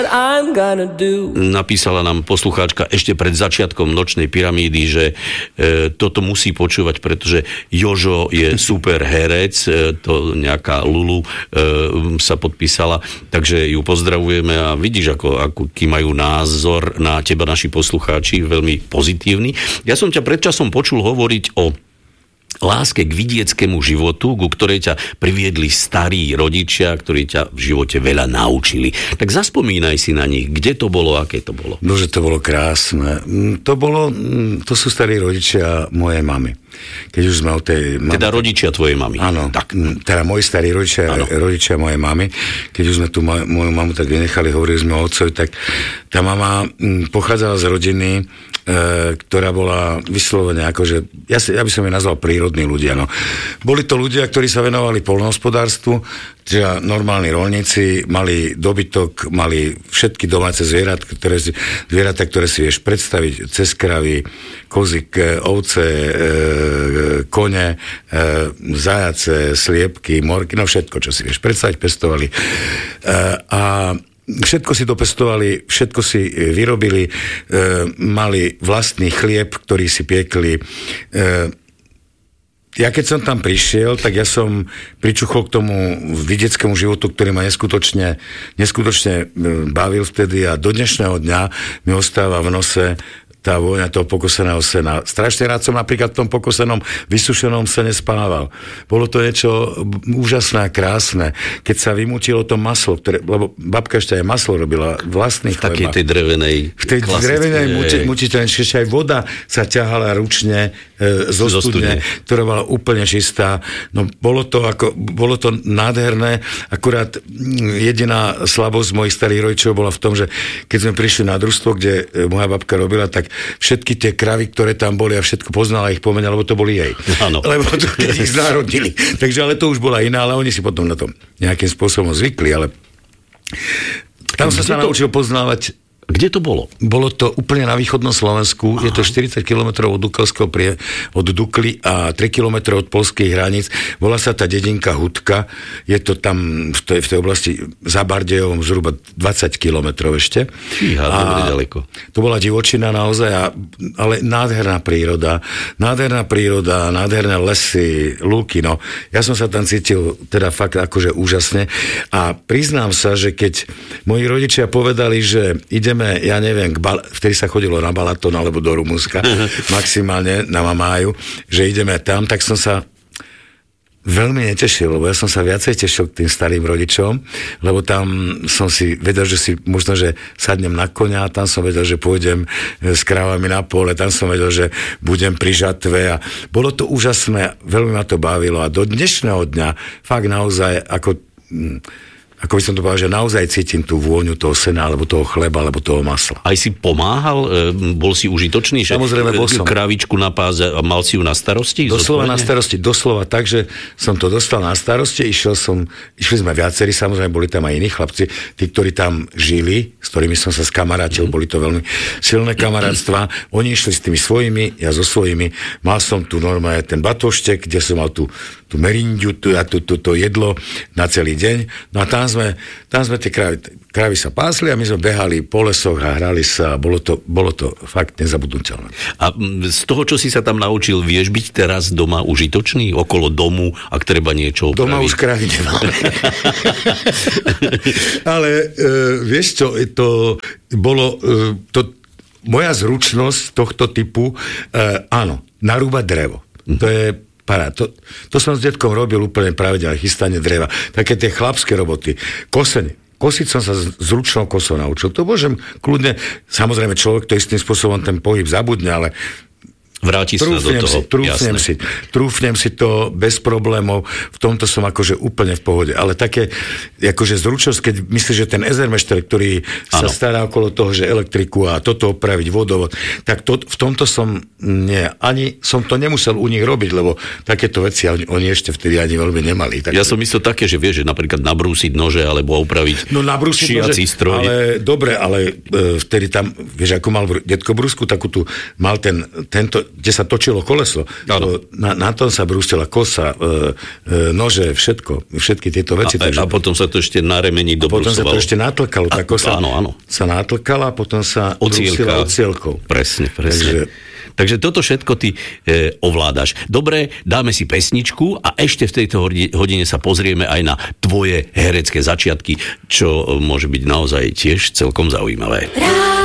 Napísala nám poslucháčka ešte pred začiatkom Nočnej pyramídy, že toto musí počúvať, pretože Jožo je super herec, to nejaká Lulu sa podpísala, takže ju pozdravujeme a vidíš, aký majú názor na teba naši poslucháči, veľmi pozitívny. Ja som ťa predčasom počul hovoriť o láske k vidieckému životu, ku ktorej ťa priviedli starí rodičia, ktorí ťa v živote veľa naučili. Tak zaspomínaj si na nich, kde to bolo, aké to bolo. No, že to bolo krásne. To sú starí rodičia mojej mamy. Keď už sme o tej... Teda rodičia tvojej mamy. Áno, tak. Teda moji starí rodičia mojej mamy. Keď už sme tu moju mamu tak vynechali, hovorili sme o otcovi, tak tá mama pochádzala z rodiny, ktorá bola vyslovene akože, ja by som jej nazval prírodní ľudia. No. Boli to ľudia, ktorí sa venovali poľnohospodárstvu, teda normálni roľníci, mali dobytok, mali všetky domáce zvieratá, ktoré si vieš predstaviť, cez kravy, kozy, ovce, kone, zajace, sliepky, morky, no všetko, čo si vieš predstaviť, pestovali. A všetko si dopestovali, všetko si vyrobili, mali vlastný chlieb, ktorý si piekli. Ja keď som tam prišiel, tak ja som pričuchol k tomu vidieckému životu, ktorý ma neskutočne bavil vtedy a do dnešného dňa mi ostáva v nose tá vôňa toho pokoseného sena. Strašne rád som napríklad v tom pokosenom, vysušenom sene spával. Bolo to niečo úžasné a krásne. Keď sa vymútilo to maslo, lebo babka ešte aj maslo robila vlastných chleba. Takej tej drevenej. V tej drevenej mutiteľničke, ešte aj voda sa ťahala ručne zo studne, ktorá bola úplne čistá. No bolo to nádherné, akurát jediná slabosť mojich starých rodičov bola v tom, že keď sme prišli na družstvo, kde moja babka robila, tak všetky tie kravy, ktoré tam boli a všetko poznala ich pomena, lebo to boli jej. Áno. Lebo to keď ich znárodnili. Takže ale to už bola iná, ale oni si potom na tom nejakým spôsobom zvykli, ale tam sa naučil poznávať. Kde to bolo? Bolo to úplne na východnom Slovensku. Aha. Je to 40 km od Dukly a 3 km od poľských hraníc. Volá sa tá dedinka Hudka. Je to tam v tej oblasti za Bardejovom zhruba 20 km ešte. Fíha, ďaleko. To bola divočina naozaj, ale nádherná príroda, nádherné lesy, lúky. No. Ja som sa tam cítil teda fakt akože úžasne a priznám sa, že keď moji rodičia povedali, že ideme, ja neviem, vtedy sa chodilo na Balaton alebo do Rumunska, maximálne na Mamáju, že ideme tam, tak som sa veľmi netešil, lebo ja som sa viacej tešil k tým starým rodičom, lebo tam som si vedel, že si možno, že sadnem na koňa, tam som vedel, že pôjdem s krávami na pole, tam som vedel, že budem pri žatve a bolo to úžasné, veľmi ma to bavilo a do dnešného dňa fakt naozaj ako by som to povedal, že naozaj cítim tú vôňu toho sena, alebo toho chleba, alebo toho masla. Aj si pomáhal? Bol si užitočný? Samozrejme, bol som. Kravičku na páze a mal si ju na starosti? Doslova na starosti, doslova tak, že som to dostal na starosti, išli sme viacerí, samozrejme, boli tam aj iní chlapci, tí, ktorí tam žili, s ktorými som sa skamarátil, boli to veľmi silné kamarátstva. Oni išli s tými svojimi, ja so svojimi. Mal som tu normálne ten batoštek, kde som mal tú merindiu, to jedlo na celý deň. No a tam sme tie krávy sa pásli a my sme behali po lesoch a hrali sa a bolo to fakt nezabudnutelné. A z toho, čo si sa tam naučil, vieš byť teraz doma užitočný? Okolo domu, ak treba niečo opraviť? Doma už krávy nemáme. Ale vieš čo, to bolo moja zručnosť tohto typu, áno, narúbať drevo. To je To som s detkom robil úplne pravidelne, chystanie dreva. Také tie chlapské roboty. Kosenie. Kosiť som sa s ručnou kosou naučil. To môžem kľudne, samozrejme človek to istým spôsobom ten pohyb zabudne, ale vráti sa do toho. Trúfnem si to bez problémov. V tomto som akože úplne v pohode. Ale také, akože zručnosť, keď myslíš, že ten ezermešter, ktorý sa stará okolo toho, že elektriku a toto opraviť, vodovod, tak v tomto som ani som to nemusel u nich robiť, lebo takéto veci oni ešte vtedy ani veľmi nemali. Ja som myslel také, že vieš, že napríklad nabrúsiť nože alebo opraviť šiací stroj. Ale dobre, ale vtedy tam, vieš, ako mal detko brúsku, takú tu mal tento kde sa točilo koleso. Na tom sa brústila kosa, nože, všetky tieto veci. A potom sa to ešte na remení dobrúsovalo. Potom sa to ešte natlkalo. Tá kosa sa natlkala a potom sa brústila ocielkou. Presne. Takže toto všetko ty ovládaš. Dobre, dáme si pesničku a ešte v tejto hodine sa pozrieme aj na tvoje herecké začiatky, čo môže byť naozaj tiež celkom zaujímavé.